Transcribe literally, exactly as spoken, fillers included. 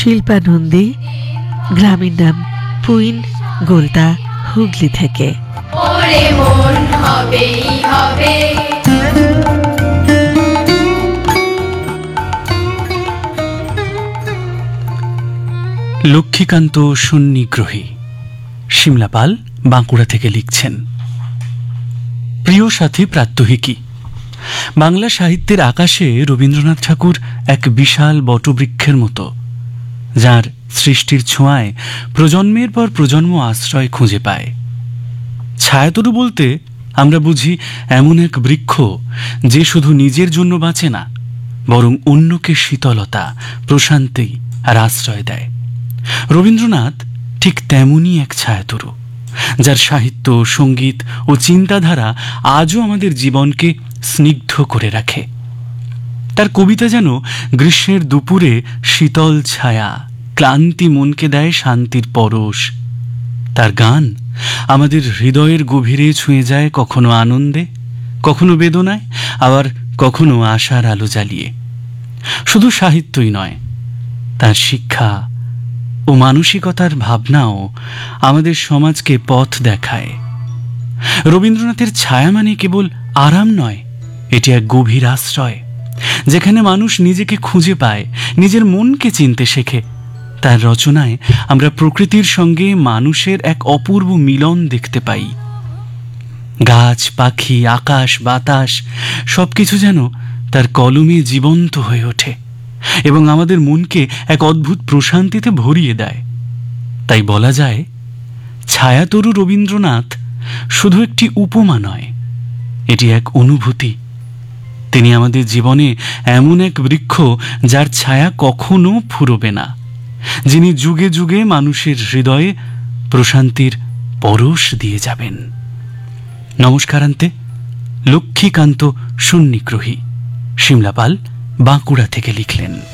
শিল্পা নন্দী, গ্রামের নাম পুইন, গোলদা, হুগলি থেকে। ওরে মন হবেই হবে। লক্ষ্মীকান্ত সন্নিগ্রহী সিমলাপাল বাঁকুড়া থেকে লিখছেন, প্রিয় সাথী প্রাত্যহিকী। বাংলা সাহিত্যের আকাশে রবীন্দ্রনাথ ঠাকুর এক বিশাল বটবৃক্ষের মতো, যার সৃষ্টির ছোঁয়ায় প্রজন্মের পর প্রজন্ম আশ্রয় খুঁজে পায়। ছায়াতরু বলতে আমরা বুঝি এমন এক বৃক্ষ যে শুধু নিজের জন্য বাঁচে না, বরং অন্যকে শীতলতা, প্রশান্তি আর আশ্রয় দেয়। রবীন্দ্রনাথ ঠিক তেমনই এক ছায়াতরু, যার সাহিত্য, সঙ্গীত ও চিন্তাধারা আজও আমাদের জীবনকে স্নিগ্ধ করে রাখে। তার কবিতা যেন গ্রীষ্মের দুপুরে শীতল ছায়া, ক্লান্তি মনকে দেয় শান্তির পরশ। তার গান আমাদের হৃদয়ের গভীরে ছুঁয়ে যায়, কখনো আনন্দে, কখনো বেদনায়, আবার কখনো আশার আলো জ্বালিয়ে। শুধু সাহিত্যই নয়, তার শিক্ষা ও মানসিকতার ভাবনাও আমাদের সমাজকে পথ দেখায়। রবীন্দ্রনাথের ছায়া মানে কেবল আরাম নয়, এটি এক গভীর আশ্রয়, যেখানে মানুষ নিজেকে খুঁজে পায়, নিজের মনকে চিনতে শেখে। তার রচনায় আমরা প্রকৃতির সঙ্গে মানুষের এক অপূর্ব মিলন দেখতে পাই। গাছ, পাখি, আকাশ, বাতাস সবকিছু যেন তার কলমে জীবন্ত হয়ে ওঠে এবং আমাদের মনকে এক অদ্ভুত প্রশান্তিতে ভরিয়ে দেয়। তাই বলা যায়, ছায়াতরু রবীন্দ্রনাথ শুধু একটি উপমা নয়, এটি এক অনুভূতি। তিনি আমাদের জীবনে এমন এক বৃক্ষ যার ছায়া কখনো ফুরবে না, যিনি যুগে যুগে মানুষের হৃদয়ে প্রশান্তির পরশ দিয়ে যাবেন। নমস্কারান্তে, লক্ষ্মীকান্ত সন্নিগ্রহী সিমলাপাল বাঁকুড়া থেকে লিখলেন।